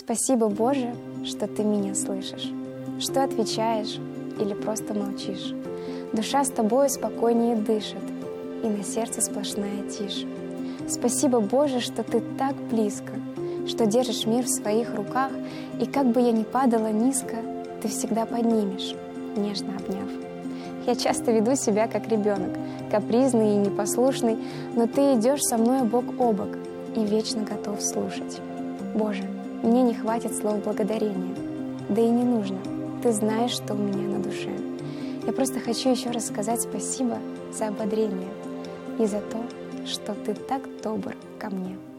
Спасибо, Боже, что Ты меня слышишь, что отвечаешь или просто молчишь. Душа с Тобою спокойнее дышит, и на сердце сплошная тишь. Спасибо, Боже, что Ты так близко, что держишь мир в своих руках, и как бы я ни падала низко, Ты всегда поднимешь, нежно обняв. Я часто веду себя как ребенок, капризный и непослушный, но Ты идешь со мной бок о бок и вечно готов слушать. Боже, мне не хватит слов благодарения, да и не нужно, Ты знаешь, что у меня на душе. Я просто хочу еще раз сказать спасибо за ободрение и за то, что Ты так добр ко мне.